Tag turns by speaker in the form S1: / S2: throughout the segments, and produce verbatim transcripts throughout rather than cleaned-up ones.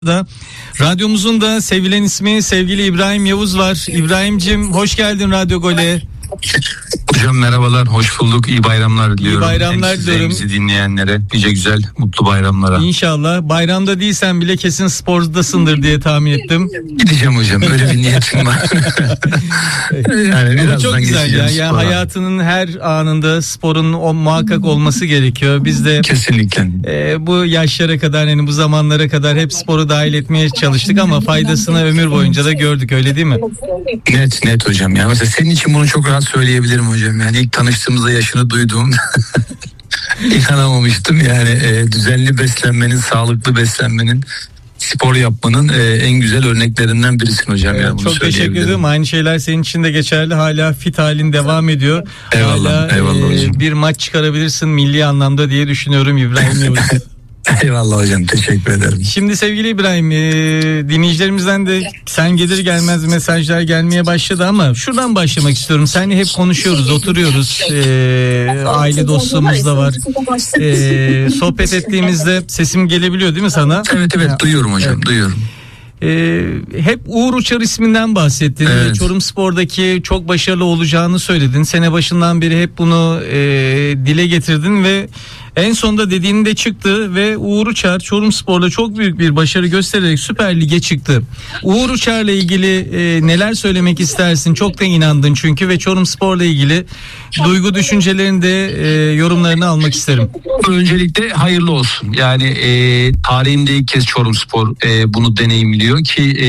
S1: da radyomuzun da sevilen ismi sevgili İbrahim Yavuz var. İbrahim'cim hoş geldin Radyo Gol'e.
S2: Hocam merhabalar, hoş bulduk. İyi bayramlar diliyorum.
S1: İyi bayramlar diliyorum.
S2: Bizi dinleyenlere nice güzel, mutlu bayramlara.
S1: İnşallah. Bayramda değilsen bile kesin spordasındır diye tahmin ettim.
S2: Gideceğim hocam, öyle bir niyetim var.
S1: Yani ama çok güzel ya. Yani hayatının her anında sporun o muhakkak olması gerekiyor. Biz de
S2: kesinlikle
S1: e, bu yaşlara kadar, yani bu zamanlara kadar hep sporu dahil etmeye çalıştık ama faydasını ömür boyunca da gördük, öyle değil mi?
S2: Net net hocam ya. Mesela senin için bunu çok rahat söyleyebilirim hocam. Yani ilk tanıştığımızda yaşını duyduğum inanamamıştım. Yani e, düzenli beslenmenin, sağlıklı beslenmenin, spor yapmanın e, en güzel örneklerinden birisin hocam.
S1: Evet,
S2: yani bunu
S1: çok teşekkür ederim. Aynı şeyler senin için de geçerli. Hala fit halin devam ediyor.
S2: Eyvallah,
S1: Hala
S2: eyvallah
S1: e, bir maç çıkarabilirsin milli anlamda diye düşünüyorum İbrahim Yavuz.
S2: Eyvallah hocam, teşekkür ederim.
S1: Şimdi sevgili İbrahim, e, dinleyicilerimizden de sen gelir gelmez mesajlar gelmeye başladı ama şuradan başlamak istiyorum. Seninle hep konuşuyoruz, oturuyoruz, e, aile dostluğumuz da var. E, sohbet ettiğimizde sesim gelebiliyor değil mi sana?
S2: Evet evet, duyuyorum hocam, evet. duyuyorum.
S1: Ee, hep Uğur Uçar isminden bahsettin.
S2: Evet.
S1: Çorumspor'daki çok başarılı olacağını söyledin. Sene başından beri hep bunu e, dile getirdin ve en sonunda dediğin de çıktı ve Uğur Uçar Çorumspor'da çok büyük bir başarı göstererek Süper Lig'e çıktı. Uğur Uçar'la ilgili e, neler söylemek istersin? Çok da inandın çünkü ve Çorumspor'la ilgili duygu düşüncelerini de e, yorumlarını almak isterim.
S2: Öncelikle hayırlı olsun. Yani e, tarihinde ilk kez Çorumspor e, bunu deneyimliyor ki e,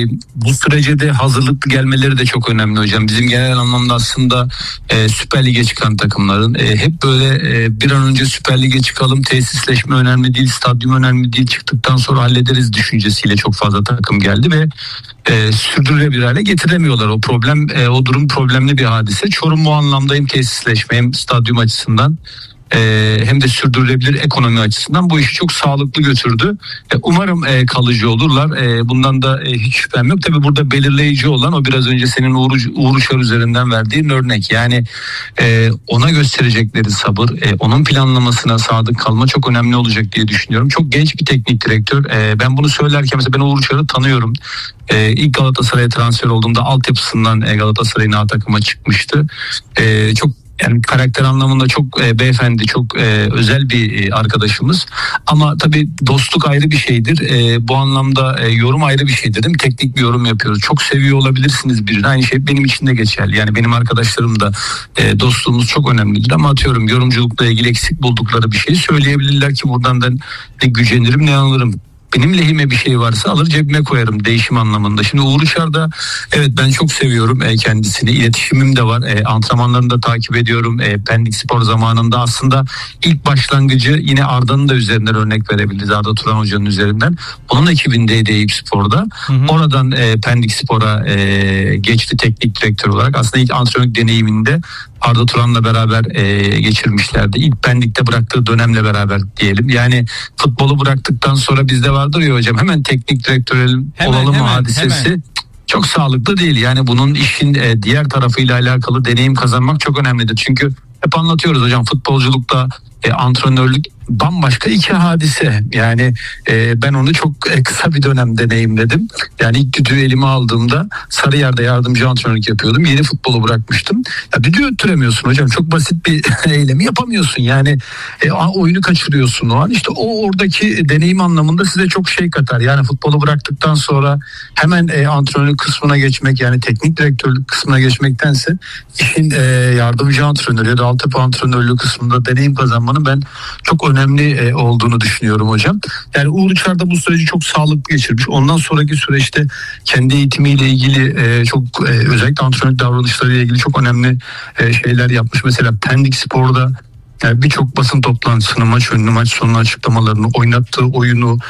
S2: bu sürece de hazırlıklı gelmeleri de çok önemli hocam. Bizim genel anlamda aslında e, Süper Lig'e çıkan takımların e, hep böyle e, bir an önce Süper Lig'e çıkalım, tesisleşme önemli değil, stadyum önemli değil, çıktıktan sonra hallederiz düşüncesiyle çok fazla takım geldi ve e, sürdürülebilir hale getiremiyorlar. O problem, e, o durum problemli bir hadise. Çorum bu anlamda hem tesisleşme hem stadyum açısından Ee, hem de sürdürülebilir ekonomi açısından bu işi çok sağlıklı götürdü. Ee, umarım e, kalıcı olurlar. E, bundan da e, hiç şüphem yok. Tabii burada belirleyici olan o biraz önce senin Uğur, Uğur Uçar üzerinden verdiğin örnek. Yani e, ona gösterecekleri sabır, e, onun planlamasına sadık kalma çok önemli olacak diye düşünüyorum. Çok genç bir teknik direktör. E, ben bunu söylerken mesela ben Uğur Uçar'ı tanıyorum. E, ilk Galatasaray'a transfer olduğumda altyapısından e, Galatasaray'ın A takıma çıkmıştı. E, çok Yani karakter anlamında çok e, beyefendi, çok e, özel bir e, arkadaşımız. Ama tabii dostluk ayrı bir şeydir. E, bu anlamda e, yorum ayrı bir şeydir değil mi? Teknik bir yorum yapıyoruz. Çok seviyor olabilirsiniz birini. Aynı şey benim için de geçerli. Yani benim arkadaşlarım da e, dostluğumuz çok önemlidir. Ama atıyorum yorumculukla ilgili eksik buldukları bir şey söyleyebilirler ki buradan da ne gücenirim ne alırım. Benim lehime bir şey varsa alır cebime koyarım değişim anlamında. Şimdi Uğur Uçar'da evet ben çok seviyorum e, kendisini. İletişimim de var. E, antrenmanlarını da takip ediyorum. E, Pendik Spor zamanında aslında ilk başlangıcı yine Arda'nın da üzerinden örnek verebiliriz. Arda Turan Hoca'nın üzerinden. Onun ekibindeydi Eyüp Spor'da. Hı hı. Oradan e, Pendik Spor'a e, geçti teknik direktör olarak. Aslında ilk antrenörlük deneyiminde Arda Turan'la beraber e, geçirmişlerdi. İlk Pendik'te bıraktığı dönemle beraber diyelim. Yani futbolu bıraktıktan sonra bizde vardır ya hocam hemen teknik direktör olalım hemen, hadisesi. Hemen. Çok sağlıklı değil. Yani bunun işin e, diğer tarafıyla alakalı deneyim kazanmak çok önemlidir. Çünkü hep anlatıyoruz hocam futbolculukta e, antrenörlük bambaşka iki hadise. Yani e, ben onu çok e, kısa bir dönem deneyimledim. Yani ilk düdüğü elime aldığımda Sarıyer'de yardımcı antrenörlük yapıyordum. Yeni futbolu bırakmıştım. Ya düdüğü öttüremiyorsun hocam. Çok basit bir eylemi yapamıyorsun. Yani e, oyunu kaçırıyorsun o an. İşte o oradaki deneyim anlamında size çok şey katar. Yani futbolu bıraktıktan sonra hemen e, antrenörlük kısmına geçmek, yani teknik direktörlük kısmına geçmektense işin e, yardımcı antrenörü ya da altyapı antrenörlüğü kısmında deneyim kazanmanın ben çok önemli önemli olduğunu düşünüyorum hocam. Yani Uğur Uçar da bu süreci çok sağlıklı geçirmiş. Ondan sonraki süreçte kendi eğitimiyle ilgili çok özellikle antrenörlük davranışlarıyla ilgili çok önemli şeyler yapmış. Mesela Pendik Spor'da yani birçok basın toplantısını, maç önünü, maç sonunu açıklamalarını, oynattığı oyunu,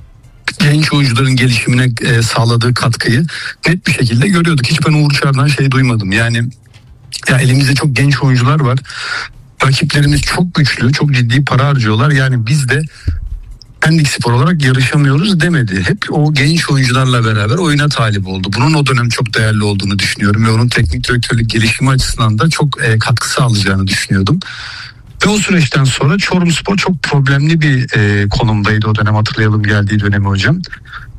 S2: genç oyuncuların gelişimine sağladığı katkıyı net bir şekilde görüyorduk. Hiç ben Uğur Uçar'dan şey duymadım. Yani ya elimizde çok genç oyuncular var. Rakiplerimiz çok güçlü, çok ciddi para harcıyorlar. Yani biz de Pendik Spor olarak yarışamıyoruz demedi. Hep o genç oyuncularla beraber oyuna talip oldu. Bunun o dönem çok değerli olduğunu düşünüyorum ve onun teknik direktörlük gelişimi açısından da çok e, katkı sağlayacağını düşünüyordum.
S3: Ve o süreçten sonra Çorumspor çok problemli bir e, konumdaydı o dönem, hatırlayalım geldiği dönemi hocam.